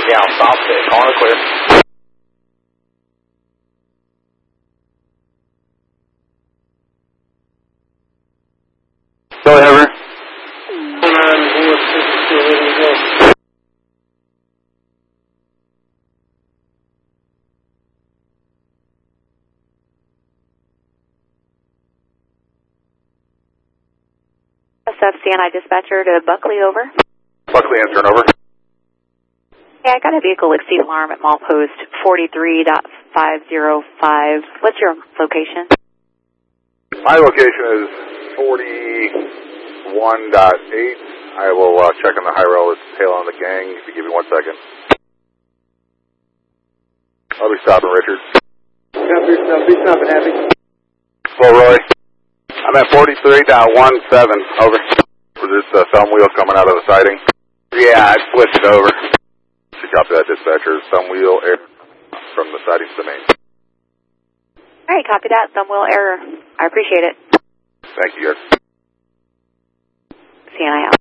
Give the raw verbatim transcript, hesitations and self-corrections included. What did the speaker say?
Yeah, I'll stop it. Corner clear. Go ahead, over. S F C N I dispatcher to Buckley, over. Buckley, answer, over. Hey, I got a vehicle exceed alarm at mall post forty-three point five oh five. What's your location? My location is forty-one point eight. I will uh, check on the high rail. It's tail on the gang. If you give me one second. I'll be stopping, Richard. Copy yourself. Be stopping, Happy. Slow, Roy. I'm at forty-three point seventeen. Over. Was this uh, thumb wheel coming out of the siding? Yeah, I switched it over. Should copy that, dispatcher. Thumb wheel air from the siding to the main. All right, copy that. Thumb wheel error. I appreciate it. Thank you, guys. C N I out.